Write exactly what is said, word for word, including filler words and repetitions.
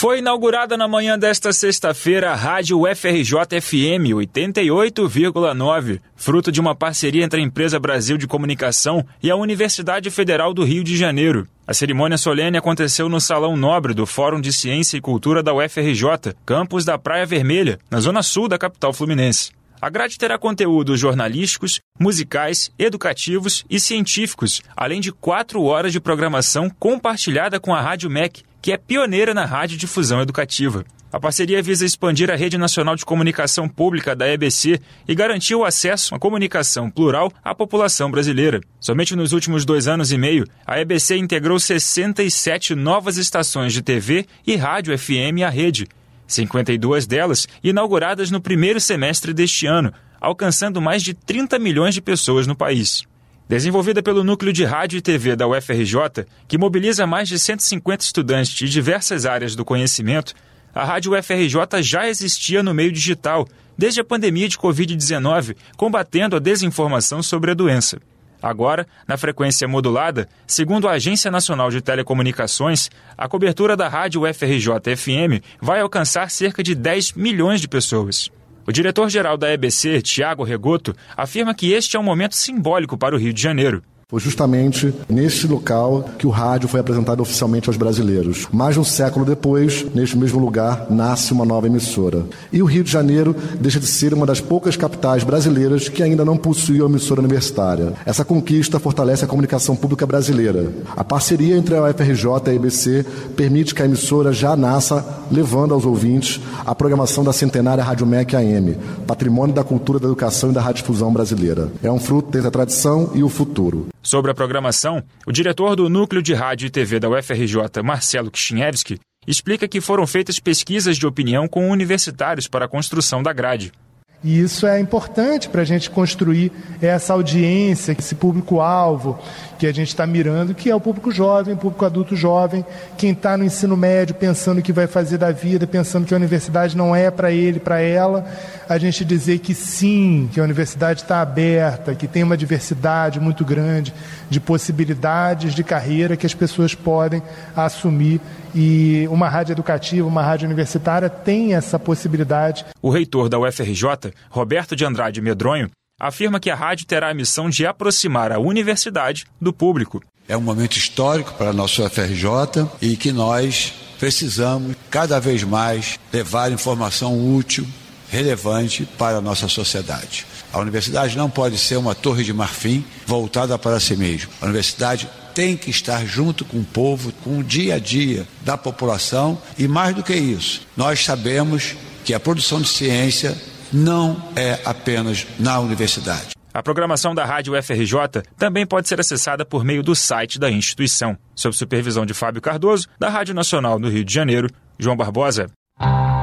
Foi inaugurada na manhã desta sexta-feira a Rádio U F R J F M oitenta e oito vírgula nove, fruto de uma parceria entre a Empresa Brasil de Comunicação e a Universidade Federal do Rio de Janeiro. A cerimônia solene aconteceu no Salão Nobre do Fórum de Ciência e Cultura da U F R J, campus da Praia Vermelha, na zona sul da capital fluminense. A grade terá conteúdos jornalísticos, musicais, educativos e científicos, além de quatro horas de programação compartilhada com a Rádio M E C, que é pioneira na radiodifusão educativa. A parceria visa expandir a Rede Nacional de Comunicação Pública da E B C e garantir o acesso à comunicação plural à população brasileira. Somente nos últimos dois anos e meio, a E B C integrou sessenta e sete novas estações de T V e rádio F M à rede, cinquenta e duas delas inauguradas no primeiro semestre deste ano, alcançando mais de trinta milhões de pessoas no país. Desenvolvida pelo Núcleo de Rádio e T V da U F R J, que mobiliza mais de cento e cinquenta estudantes de diversas áreas do conhecimento, a Rádio U F R J já existia no meio digital, desde a pandemia de covid dezenove, combatendo a desinformação sobre a doença. Agora, na frequência modulada, segundo a Agência Nacional de Telecomunicações, a cobertura da Rádio U F R J F M vai alcançar cerca de dez milhões de pessoas. O diretor-geral da E B C, Tiago Regoto, afirma que este é um momento simbólico para o Rio de Janeiro. Foi justamente neste local que o rádio foi apresentado oficialmente aos brasileiros. Mais de um século depois, neste mesmo lugar, nasce uma nova emissora. E o Rio de Janeiro deixa de ser uma das poucas capitais brasileiras que ainda não possui uma emissora universitária. Essa conquista fortalece a comunicação pública brasileira. A parceria entre a U F R J e a E B C permite que a emissora já nasça, levando aos ouvintes a programação da centenária Rádio M E C A M, patrimônio da cultura, da educação e da radiodifusão brasileira. É um fruto desde a tradição e o futuro. Sobre a programação, o diretor do Núcleo de Rádio e T V da U F R J, Marcelo Kishinevski, explica que foram feitas pesquisas de opinião com universitários para a construção da grade. E isso é importante para a gente construir essa audiência, esse público-alvo que a gente está mirando, que é o público jovem, o público adulto jovem, quem está no ensino médio pensando o que vai fazer da vida, pensando que a universidade não é para ele, para ela. A gente dizer que sim, que a universidade está aberta, que tem uma diversidade muito grande de possibilidades de carreira que as pessoas podem assumir. E uma rádio educativa, uma rádio universitária tem essa possibilidade. O reitor da U F R J, Roberto de Andrade Medronho, afirma que a rádio terá a missão de aproximar a universidade do público. É um momento histórico para a nossa U F R J e que nós precisamos cada vez mais levar informação útil, relevante para a nossa sociedade. A universidade não pode ser uma torre de marfim voltada para si mesma. A universidade tem que estar junto com o povo, com o dia a dia da população e, mais do que isso, nós sabemos que a produção de ciência não é apenas na universidade. A programação da Rádio U F R J também pode ser acessada por meio do site da instituição. Sob supervisão de Fábio Cardoso, da Rádio Nacional do Rio de Janeiro, João Barbosa.